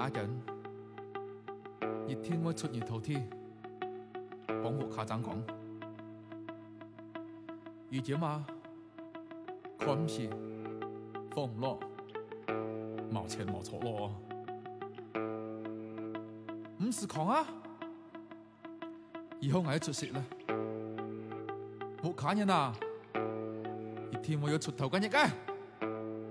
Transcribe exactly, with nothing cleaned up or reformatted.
家人，熱天我出熱頭天，講我家長講，而且嘛，佢唔是放唔落，冇錢冇錯咯，唔是講啊，以後我要出息啦，我家人啊，熱天我要出頭緊日嘅。